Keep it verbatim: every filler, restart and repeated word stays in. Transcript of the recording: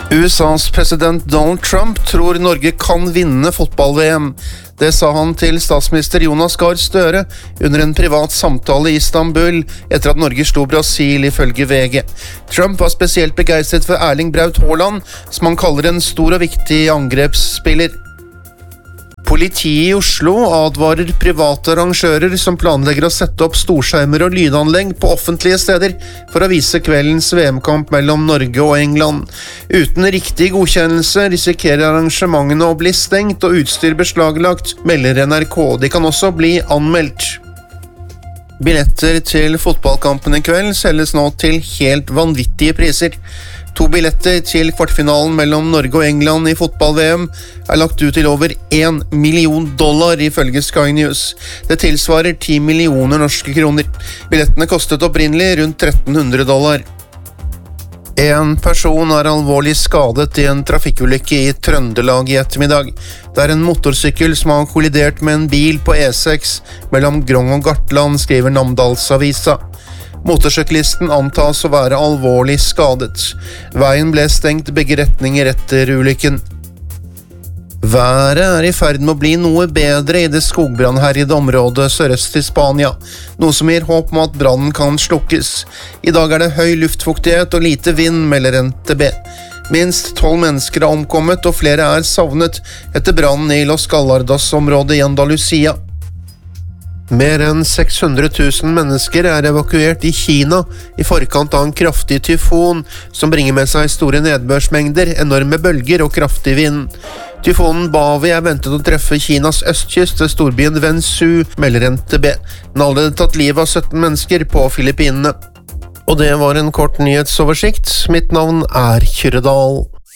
U S A's president Donald Trump tror Norge kan vinne fotball-V M. Det sa han til statsminister Jonas Gahr Støre under en privat samtale i Istanbul etter at Norge slo Brasil ifølge V G. Trump var spesielt begeistret for Erling Braut Haaland, som han kaller en stor og viktig angrepsspiller. Politiet i Oslo advarer private arrangører som planlegger å sette opp storskjermer og lydanlegg på offentlige steder for å vise kveldens V M-kamp mellom Norge og England. Uten riktig godkjennelse risikerer arrangementene å bli stengt og utstyr beslaglagt, melder N R K. De kan også bli anmeldt. Billetter til fotballkampen i kveld selges nå til helt vanvittige priser. To billetter til kvartfinalen mellom Norge og England i fotball-V M er lagt ut til over en million dollar ifølge Sky News. Det tilsvarer ti millioner norske kroner. Billettene kostet opprinnelig rundt tretten hundre dollar. En person er alvorlig skadet i en trafikkulykke i Trøndelag i ettermiddag. Det er en motorsykkel som har kollidert med en bil på E seks mellom Grong og Gartland, skriver Namdalsavisa. Motorsyklisten antas å være alvorlig skadet. Veien ble stengt begge retninger etter ulykken. Været er i ferd med å bli noe bedre i det skogbrannherjede området sørøst i Spania, noe som gir håp om at brannen kan slukkes. I dag er det høy luftfuktighet og lite vind, melder N T B. Minst tolv mennesker har omkommet og flere er savnet etter brannen i Los Gallardos-området i Andalusia. Mer enn seks hundre tusen mennesker er evakuert i Kina i forkant av en kraftig tyfon som bringer med seg store nedbørsmengder, enorme bølger og kraftig vind. Tyfonen Bavi er ventet å treffe Kinas østkyst ved storbyen Wensu, melder N T B. Den har allerede tatt livet av sytten mennesker på Filippinene. Og det var en kort nyhetsoversikt. Mitt navn er Kyrre Dahl.